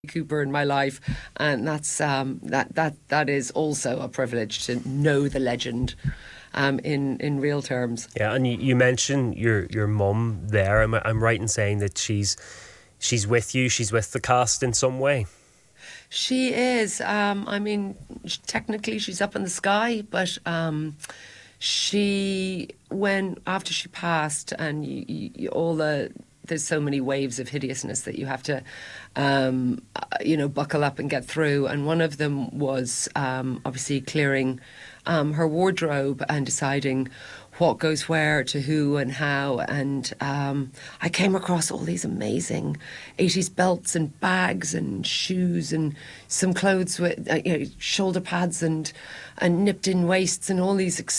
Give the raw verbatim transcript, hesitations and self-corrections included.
Cooper in my life, and that's um, that that that is also a privilege to know the legend um, in in real terms. Yeah, and you, you mentioned your your mum there. I'm I'm right in saying that she's she's with you. She's with the cast in some way. She is. Um, I mean, technically she's up in the sky, but um, she when after she passed, and you, you, all the there's so many waves of hideousness that you have to, um, you know, buckle up and get through. And one of them was um, obviously clearing um, her wardrobe and deciding what goes where to who and how. And um, I came across all these amazing eighties belts and bags and shoes and some clothes with uh, you know, shoulder pads and and nipped in waists and all these accessories